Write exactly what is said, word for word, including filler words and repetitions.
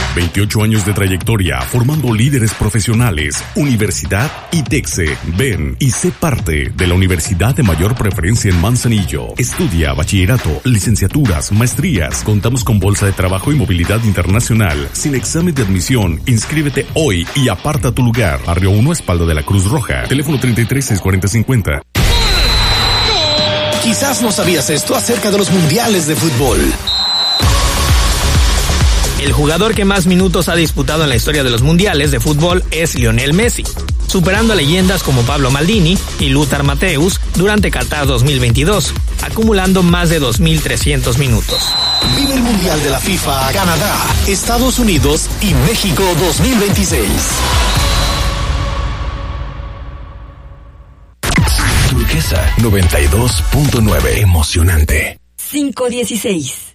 veintiocho años de trayectoria formando líderes profesionales. Universidad ITEXE. Ven y sé parte de la universidad de mayor preferencia en Manzanillo. Estudia bachillerato, licenciaturas, maestrías. Contamos con bolsa de trabajo y movilidad internacional. Sin examen de admisión, inscríbete hoy y aparta tu lugar. Barrio uno, espalda de la Cruz Roja. Teléfono treinta y tres, seiscientos cuarenta, cincuenta. Quizás no sabías esto acerca de los mundiales de fútbol. El jugador que más minutos ha disputado en la historia de los mundiales de fútbol es Lionel Messi, superando a leyendas como Pablo Maldini y Lothar Matthäus durante Qatar dos mil veintidós, acumulando más de dos mil trescientos minutos. Vive el Mundial de la FIFA, Canadá, Estados Unidos y México dos mil veintiséis. Turquesa noventa y dos punto nueve. Emocionante. cinco dieciséis.